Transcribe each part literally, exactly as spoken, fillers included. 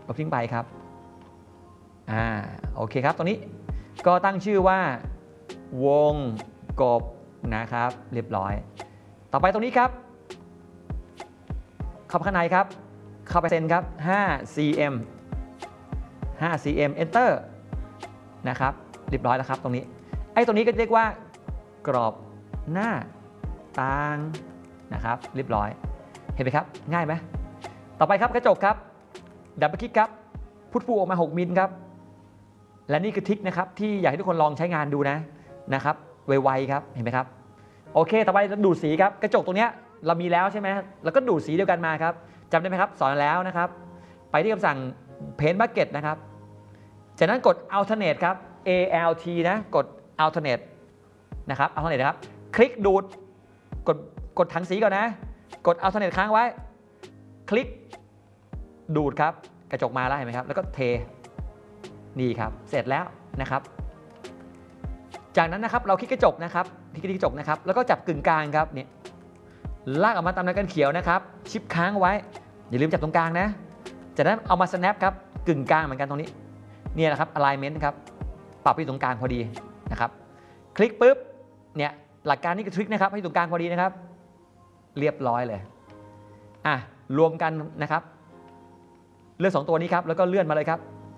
ลบทิ้งไปครับอ่าโอเคครับตรงนี้ก็ตั้งชื่อว่าวงกบนะครับเรียบร้อยต่อไปตรงนี้ครับเข้าไปข้างในครับเข้าไปเซนครับห้า ซี เอ็ม ห้า ซี เอ็ม Enter นะครับเรียบร้อยแล้วครับตรงนี้ไอ้ตรงนี้ก็เรียกว่ากรอบหน้าต่างนะครับเรียบร้อยเห็นไหมครับง่ายไหมต่อไปครับกระจกครับดับเบิลคลิกครับพุทธฟูออกมาหกมิลครับและนี่คือทริคนะครับที่อยากให้ทุกคนลองใช้งานดูนะนะครับไวๆครับเห็นไหมครับโอเคต่อไปเราดูดสีครับกระจกตรงนี้เรามีแล้วใช่ไหมแล้วก็ดูดสีเดียวกันมาครับจำได้ไหมครับสอนแล้วนะครับไปที่คำสั่ง Paint Bucket นะครับจากนั้นกด Alternate ครับ A L T นะกด Alternate นะครับ Alternate นะครับคลิกดูดกดกดถังสีก่อนนะกด Alternate ค้างไว้คลิกดูดครับกระจกมาแล้วเห็นไหมครับแล้วก็เทนี่ครับเสร็จแล้วนะครับจากนั้นนะครับเราคลิกกระจกนะครับคลิกกระจกนะครับแล้วก็จับกึ่งกลางครับเนี่ยลากออกมาตามแนวกันเขียวนะครับชิปค้างไว้อย่าลืมจับตรงกลางนะจากนั้นเอามา snap ครับกึ่งกลางเหมือนกันตรงนี้เนี่ยนะครับ alignment ครับปรับไปตรงกลางพอดีนะครับคลิกปุ๊บเนี่ยหลักการนี่คือทริคนะครับให้ตรงกลางพอดีนะครับเรียบร้อยเลยอ่ะรวมกันนะครับเลือกสองตัวนี้ครับแล้วก็เลื่อนมาเลยครับ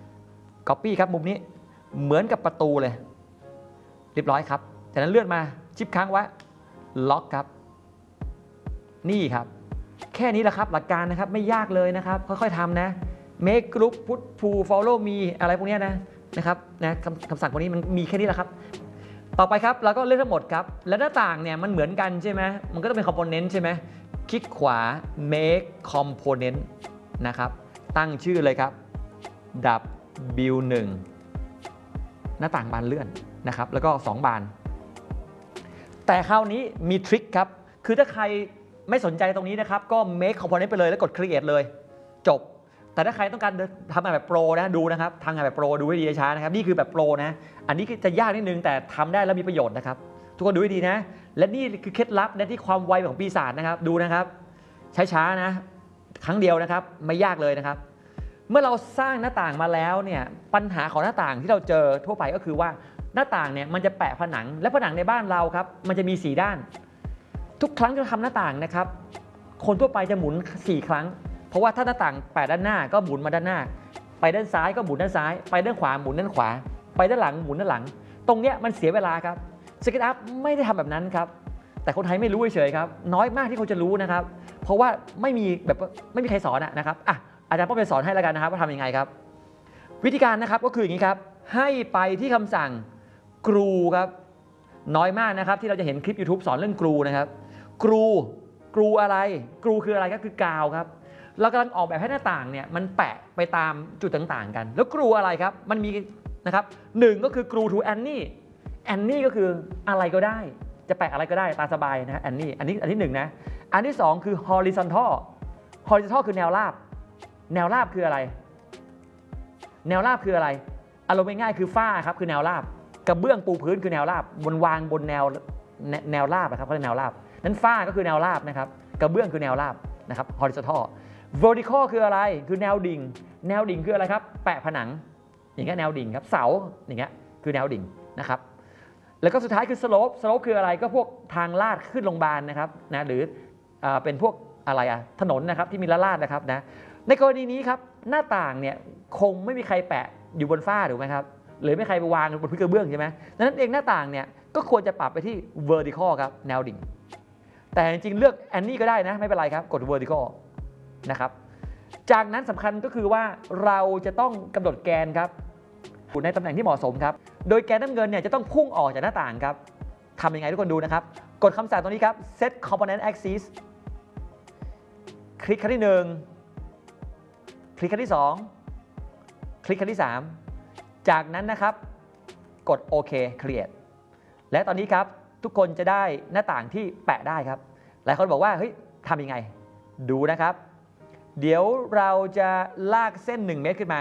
Copy ครับมุมนี้เหมือนกับประตูเลยเรียบร้อยครับจากนั้นเลื่อนมาชิปค้างไว้ล็อกครับนี่ครับแค่นี้แหละครับหลักการนะครับไม่ยากเลยนะครับค่อยๆทำนะ make group put to follow me อะไรพวกนี้นะนะครับนะคำคำสั่งพวกนี้มันมีแค่นี้แหละครับต่อไปครับเราก็เลือกทั้งหมดครับและหน้าต่างเนี่ยมันเหมือนกันใช่ไหมมันก็ต้องเป็น component ใช่ไหมคลิกขวา make component นะครับตั้งชื่อเลยครับ ดับเบิลยู หนึ่ง หน้าต่างบานเลื่อนนะครับแล้วก็สองบานแต่คราวนี้มีทริคครับคือถ้าใครไม่สนใจตรงนี้นะครับก็ make component ไปเลยแล้วกด create เลยจบแต่ถ้าใครต้องการทำงานแบบโปรนะดูนะครับทำงานแบบโปรดูให้ดีช้านะครับนี่คือแบบโปรนะอันนี้จะยากนิดนึงแต่ทำได้แล้วมีประโยชน์นะครับทุกคนดูให้ดีนะและนี่คือเคล็ดลับในที่ความไวของปีศาจนะครับดูนะครับช้าๆนะครั้งเดียวนะครับไม่ยากเลยนะครับเมื่อเราสร้างหน้าต่างมาแล้วเนี่ยปัญหาของหน้าต่างที่เราเจอทั่วไปก็คือว่าหน้าต่างเนี่ยมันจะแปะผนังและผนังในบ้านเราครับมันจะมีสี่ด้านทุกครั้งที่เราทำหน้าต่างนะครับคนทั่วไปจะหมุนสี่ครั้งเพราะว่าถ้าหน้าต่างแปะด้านหน้าก็หมุนมาด้านหน้าไปด้านซ้ายก็หมุนด้านซ้ายไปด้านขวาหมุนด้านขวาไปด้านหลังหมุนด้านหลังตรงเนี้ยมันเสียเวลาครับสเก็ตอัพไม่ได้ทำแบบนั้นครับแต่คนไทยไม่รู้เฉยๆครับน้อยมากที่เขาจะรู้นะครับเพราะว่าไม่มีแบบไม่มีใครสอนนะครับอ่ะอาจารย์ป้อมจะสอนให้แล้วกันนะครับว่าทำยังไงครับวิธีการนะครับก็คืออย่างนี้ครับให้ไปที่คำสั่งกรูครับน้อยมากนะครับที่เราจะเห็นคลิป YouTube สอนเรื่องกรูนะครับกรูกรูอะไรกรูคืออะไรก็คือกาวครับเรากำลังออกแบบให้หน้าต่างเนี่ยมันแปะไปตามจุดต่างๆกันแล้วกรูอะไรครับมันมีนะครับหนึ่งก็คือกรู to Annie Annie ก็คืออะไรก็ได้จะแปะอะไรก็ได้ตามสบายนะ Annie อันนี้อันที่หนึ่งนะอันที่สองคือ horizontal horizontal คือแนวราบแนวราบคืออะไรแนวราบคืออะไรอารมณ์ง่ายๆคือฝ้าครับคือแนวราบกระเบื้องปูพื้นคือแนวราบบนวางบนแนวแนวราบนะครับเขาเรียกแนวราบนั้นฝ้าก็คือแนวราบนะครับกระเบื้องคือแนวราบนะครับ horizontal vertical คืออะไรคือแนวดิ่งแนวดิ่งคืออะไรครับแปะผนังอย่างเงี้ยแนวดิ่งครับเสาอย่างเงี้ยคือแนวดิ่งนะครับแล้วก็สุดท้ายคือ slope slope คืออะไรก็พวกทางลาดขึ้นลงบานนะครับนะหรือเป็นพวกอะไรอะถนนนะครับที่มีลาดนะครับนะในกรณีนี้ครับหน้าต่างเนี่ยคงไม่มีใครแปะอยู่บนฝ้าถูกไหมครับหรือไม่ใครไปวางบนพื้นกระเบื้องใช่ไหมดังนั้นเองหน้าต่างเนี่ยก็ควรจะปรับไปที่ vertical ครับแนวดิ่งแต่จริงๆเลือก Annie ก็ได้นะไม่เป็นไรครับกด vertical นะครับจากนั้นสำคัญก็คือว่าเราจะต้องกำหนดแกนครับอยู่ในตำแหน่งที่เหมาะสมครับโดยแกนน้ำเงินเนี่ยจะต้องพุ่งออกจากหน้าต่างครับทำยังไงทุกคนดูนะครับกดคำสั่งตรงนี้ครับ set component axis คลิกครั้งที่หนึ่งคลิกครั้งที่สองคลิกครั้งที่สามจากนั้นนะครับกดโอเค create และตอนนี้ครับทุกคนจะได้หน้าต่างที่แปะได้ครับหลายคนบอกว่าเฮ้ยทำยังไงดูนะครับเดี๋ยวเราจะลากเส้นหนึ่งเมตรขึ้นมา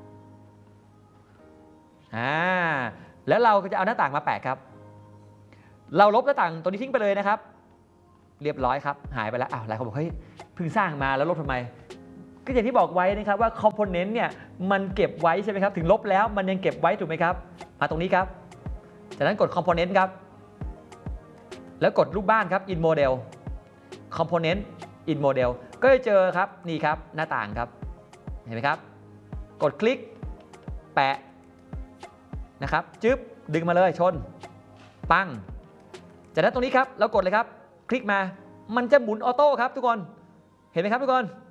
อ่าแล้วเราก็จะเอาหน้าต่างมาแปะครับเราลบหน้าต่างตัวนี้ทิ้งไปเลยนะครับเรียบร้อยครับหายไปแล้วอ้าวหลายคนบอกเฮ้ยเพิ่งสร้างมาแล้วลบทำไมก็อย่างที่บอกไว้นะครับว่า component เนี่ยมันเก็บไว้ใช่ไหมครับถึงลบแล้วมันยังเก็บไว้ถูกไหมครับมาตรงนี้ครับจากนั้นกด component ครับแล้วกดรูปบ้านครับ in model component in model ก็จะเจอครับนี่ครับหน้าต่างครับเห็นไหมครับกดคลิกแปะนะครับจึ๊บดึงมาเลยชนปังจากนั้นตรงนี้ครับเรากดเลยครับคลิกมามันจะหมุนออโต้ครับทุกคนเห็นไหมครับทุกคน